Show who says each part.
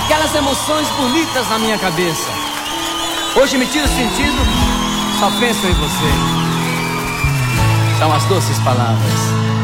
Speaker 1: aquelas emoções bonitas na minha cabeça. Hoje me tiro o sentido, só penso em você. São as doces palavras